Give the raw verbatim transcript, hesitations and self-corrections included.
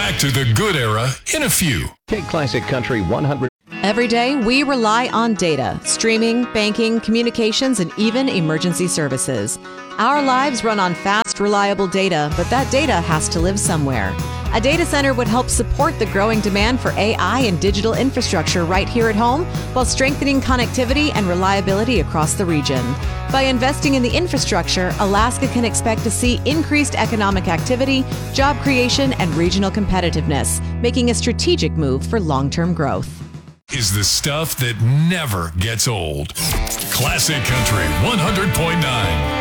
back to the good era in a few. Take Classic Country one hundred. Every day, we rely on data, streaming, banking, communications, and even emergency services. Our lives run on fast, reliable data, but that data has to live somewhere. A data center would help support the growing demand for A I and digital infrastructure right here at home, while strengthening connectivity and reliability across the region. By investing in the infrastructure, Alaska can expect to see increased economic activity, job creation, and regional competitiveness, making a strategic move for long-term growth. Is the stuff that never gets old. Classic Country one hundred point nine.